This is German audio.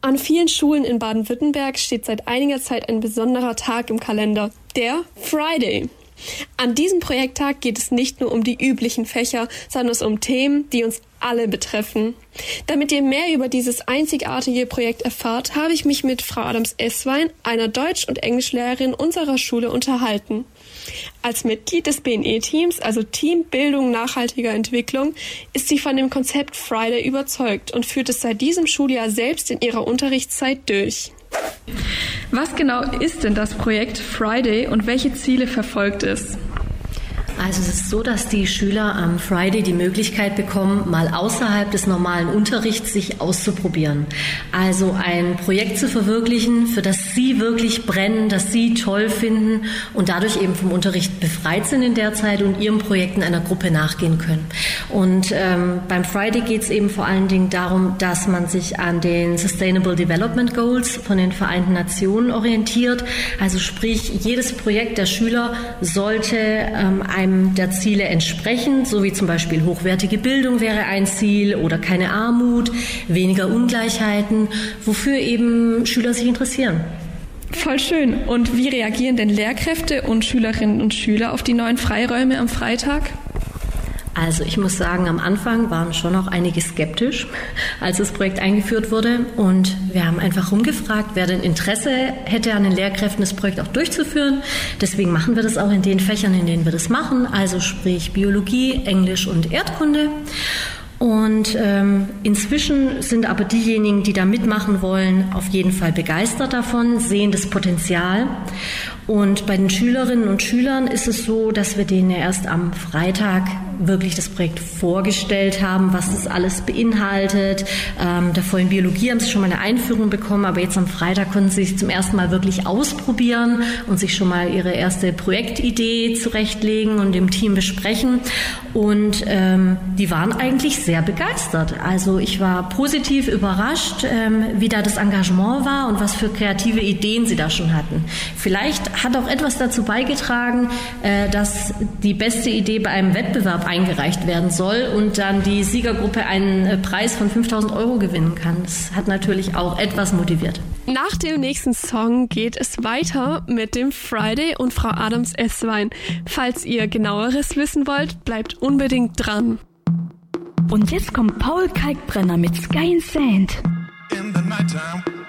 An vielen Schulen in Baden-Württemberg steht seit einiger Zeit ein besonderer Tag im Kalender, der Friday. An diesem Projekttag geht es nicht nur um die üblichen Fächer, sondern es um Themen, die uns alle betreffen. Damit ihr mehr über dieses einzigartige Projekt erfahrt, habe ich mich mit Frau Adams-Esswein, einer Deutsch- und Englischlehrerin unserer Schule, unterhalten. Als Mitglied des BNE-Teams, also Team Bildung nachhaltiger Entwicklung, ist sie von dem Konzept Friday überzeugt und führt es seit diesem Schuljahr selbst in ihrer Unterrichtszeit durch. Was genau ist denn das Projekt Friday und welche Ziele verfolgt es? Also es ist so, dass die Schüler am Friday die Möglichkeit bekommen, mal außerhalb des normalen Unterrichts sich auszuprobieren. Also ein Projekt zu verwirklichen, für das sie wirklich brennen, das sie toll finden und dadurch eben vom Unterricht befreit sind in der Zeit und ihrem Projekt in einer Gruppe nachgehen können. Und beim Friday geht es eben vor allen Dingen darum, dass man sich an den Sustainable Development Goals von den Vereinten Nationen orientiert. Also sprich, jedes Projekt der Schüler sollte einem der Ziele entsprechen, so wie zum Beispiel hochwertige Bildung wäre ein Ziel oder keine Armut, weniger Ungleichheiten, wofür eben Schüler sich interessieren. Voll schön. Und wie reagieren denn Lehrkräfte und Schülerinnen und Schüler auf die neuen Freiräume am Freitag? Also ich muss sagen, am Anfang waren schon auch einige skeptisch, als das Projekt eingeführt wurde. Und wir haben einfach rumgefragt, wer denn Interesse hätte an den Lehrkräften, das Projekt auch durchzuführen. Deswegen machen wir das auch in den Fächern, in denen wir das machen, also sprich Biologie, Englisch und Erdkunde. Und inzwischen sind aber diejenigen, die da mitmachen wollen, auf jeden Fall begeistert davon, sehen das Potenzial. Und bei den Schülerinnen und Schülern ist es so, dass wir denen ja erst am Freitag wirklich das Projekt vorgestellt haben, was das alles beinhaltet. Davor in Biologie haben sie schon mal eine Einführung bekommen, aber jetzt am Freitag konnten sie sich zum ersten Mal wirklich ausprobieren und sich schon mal ihre erste Projektidee zurechtlegen und im Team besprechen. Und die waren eigentlich sehr begeistert. Also ich war positiv überrascht, wie da das Engagement war und was für kreative Ideen sie da schon hatten. Vielleicht hat auch etwas dazu beigetragen, dass die beste Idee bei einem Wettbewerb eingereicht werden soll und dann die Siegergruppe einen Preis von 5.000 € gewinnen kann. Das hat natürlich auch etwas motiviert. Nach dem nächsten Song geht es weiter mit dem Friday und Frau Adams-Esswein. Falls ihr genaueres wissen wollt, bleibt unbedingt dran. Und jetzt kommt Paul Kalkbrenner mit Sky and Sand. In the nighttime.